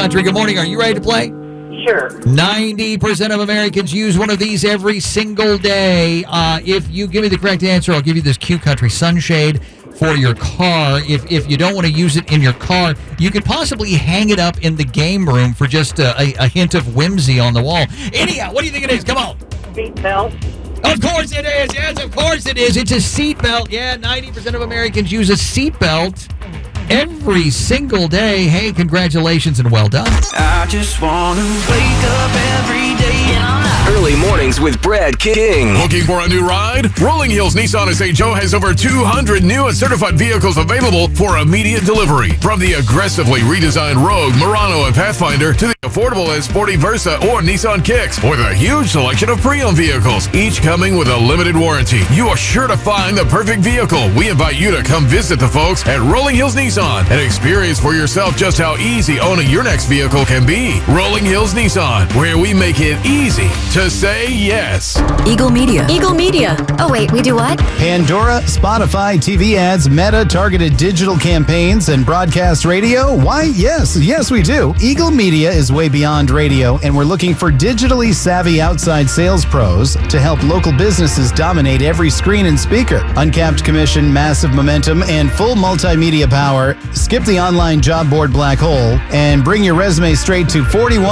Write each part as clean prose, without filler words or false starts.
Country. Good morning. Are you ready to play? Sure. 90% of Americans use one of these every single day. If you give me the correct answer, I'll give you this Q Country sunshade for your car. If you don't want to use it in your car, you could possibly hang it up in the game room for just a hint of whimsy on the wall. Anyhow, what do you think it is? Come on. Seatbelt. Of course it is. Yes, of course it is. It's a seatbelt. Yeah, 90% of Americans use a seatbelt every single day. Hey, congratulations and well done. I just want to wake up every day. Early mornings with Brad King. Looking for a new ride? Rolling Hills Nissan of St. Joe has over 200 new and certified vehicles available for immediate delivery. From the aggressively redesigned Rogue, Murano, and Pathfinder to the affordable and sporty Versa or Nissan Kicks, with a huge selection of pre-owned vehicles, each coming with a limited warranty. You are sure to find the perfect vehicle. We invite you to come visit the folks at Rolling Hills Nissan and experience for yourself just how easy owning your next vehicle can be. Rolling Hills Nissan, where we make it easy to say yes. Eagle Media. Eagle Media. Oh, wait, we do what? Pandora, Spotify, TV ads, Meta, targeted digital campaigns, and broadcast radio? Why, yes, we do. Eagle Media is way beyond radio, and we're looking for digitally savvy outside sales pros to help local businesses dominate every screen and speaker. Uncapped commission, massive momentum, and full multimedia power. Skip the online job board black hole and bring your resume straight to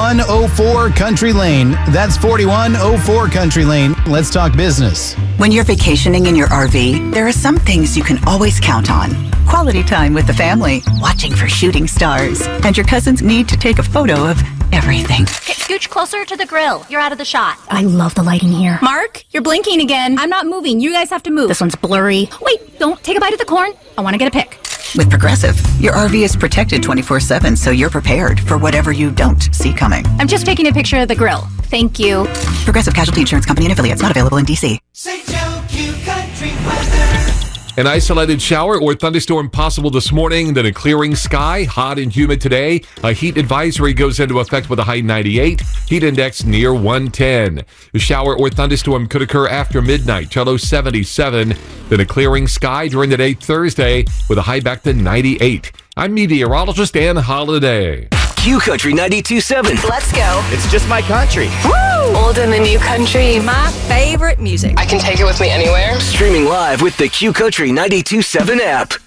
4104 Country Lane. That's 4104 Country Lane. Let's talk business. When you're vacationing in your RV, there are some things you can always count on. Quality time with the family, watching for shooting stars, and your cousins need to take a photo of everything. Okay, scooch closer to the grill. You're out of the shot. I love the lighting here. Mark, you're blinking again. I'm not moving. You guys have to move. This one's blurry. Wait, don't take a bite of the corn. I want to get a pic. With Progressive, your RV is protected 24/7, so you're prepared for whatever you don't see coming. I'm just taking a picture of the grill. Thank you. Progressive Casualty Insurance Company and affiliates, not available in D.C. St. Joe Q Country weather. An isolated shower or thunderstorm possible this morning, then a clearing sky, hot and humid today. A heat advisory goes into effect with a high 98, heat index near 110. A shower or thunderstorm could occur after midnight, low 77. Then a clearing sky during the day Thursday with a high back to 98. I'm meteorologist Dan Holiday. Q Country 92.7. Let's go. It's just my country. Woo! Old and the new country. My favorite music. I can take it with me anywhere. Streaming live with the Q Country 92.7 app.